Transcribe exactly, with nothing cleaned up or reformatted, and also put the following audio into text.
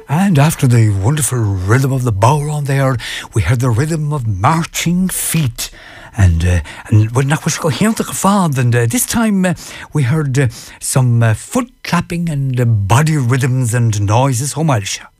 And after the wonderful rhythm of the bodhrán there, we heard the rhythm of marching feet. And uh, and we're not going to hear the fad. And uh, this time uh, we heard uh, some uh, foot clapping and uh, body rhythms and noises. How much?